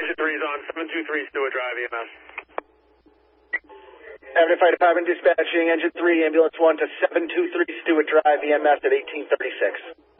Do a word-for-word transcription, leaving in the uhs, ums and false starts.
engine three is on, seven two three Stewart Drive, E M S. Avenue Fire Department dispatching engine three, ambulance one to seven two three Stewart Drive, E M S at eighteen thirty-six.